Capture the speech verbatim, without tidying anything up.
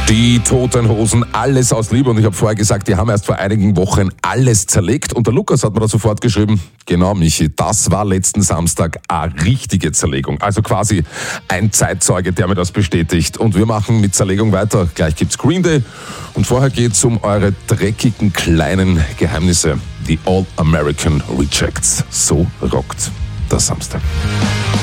Die Toten Hosen, alles aus Liebe. Und ich habe vorher gesagt, die haben erst vor einigen Wochen alles zerlegt. Und der Lukas hat mir da sofort geschrieben, genau Michi, das war letzten Samstag eine richtige Zerlegung. Also quasi ein Zeitzeuge, der mir das bestätigt. Und wir machen mit Zerlegung weiter. Gleich gibt's Green Day. Und vorher geht's um eure dreckigen kleinen Geheimnisse. Die All American Rejects. So rockt der Samstag.